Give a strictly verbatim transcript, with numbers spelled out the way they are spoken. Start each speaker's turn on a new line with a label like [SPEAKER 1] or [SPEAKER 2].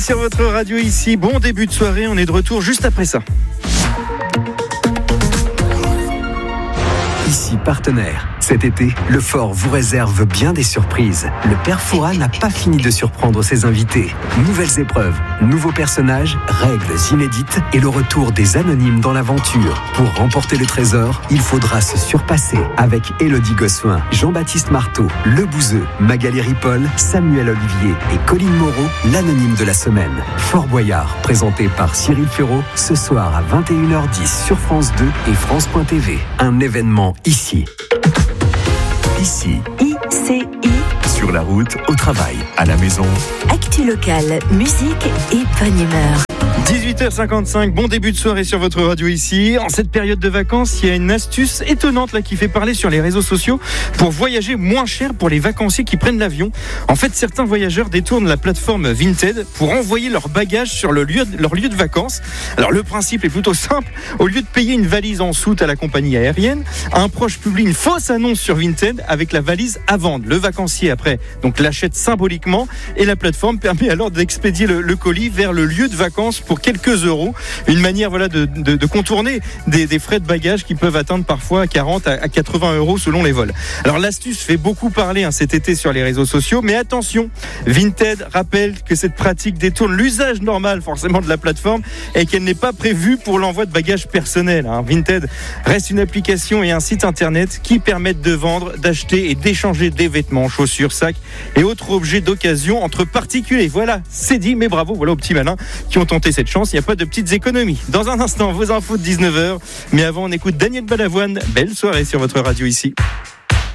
[SPEAKER 1] Sur votre radio ici, bon début de soirée, on est de retour juste après ça.
[SPEAKER 2] Ici partenaire. Cet été, le Fort vous réserve bien des surprises. Le Père Fouras n'a pas fini de surprendre ses invités. Nouvelles épreuves, nouveaux personnages, règles inédites et le retour des anonymes dans l'aventure. Pour remporter le trésor, il faudra se surpasser avec Élodie Gossuin, Jean-Baptiste Marteau, Le Bouzeux, Magali Ripoll, Samuel Olivier et Colline Moreau, l'anonyme de la semaine. Fort Boyard, présenté par Cyril Ferraud, ce soir à vingt et une heures dix sur France deux et France point T V. Un événement ici. Ici.
[SPEAKER 3] I C I.
[SPEAKER 2] Sur la route, au travail, à la maison.
[SPEAKER 3] Actu locale, musique et bonne humeur.
[SPEAKER 1] dix-huit heures cinquante-cinq, bon début de soirée sur votre radio ici. En cette période de vacances, il y a une astuce étonnante là qui fait parler sur les réseaux sociaux pour voyager moins cher pour les vacanciers qui prennent l'avion. En fait, certains voyageurs détournent la plateforme Vinted pour envoyer leurs bagages sur le lieu de, leur lieu de vacances. Alors le principe est plutôt simple. Au lieu de payer une valise en soute à la compagnie aérienne, un proche publie une fausse annonce sur Vinted avec la valise à vendre. Le vacancier après donc l'achète symboliquement et la plateforme permet alors d'expédier le, le colis vers le lieu de vacances pour quelques euros. Une manière voilà, de, de, de contourner des, des frais de bagages qui peuvent atteindre parfois quarante à quatre-vingts euros selon les vols. Alors l'astuce fait beaucoup parler hein, cet été sur les réseaux sociaux, mais attention, Vinted rappelle que cette pratique détourne l'usage normal forcément de la plateforme et qu'elle n'est pas prévue pour l'envoi de bagages personnels. Hein. Vinted reste une application et un site internet qui permettent de vendre, d'acheter et d'échanger des vêtements, chaussures, sacs et autres objets d'occasion entre particuliers. Voilà, c'est dit, mais bravo, voilà aux petits malins qui ont tenté cette chance. Il n'y a pas de petites économies. Dans un instant, vos infos de dix-neuf heures. Mais avant, on écoute Daniel Balavoine. Belle soirée sur votre radio ici.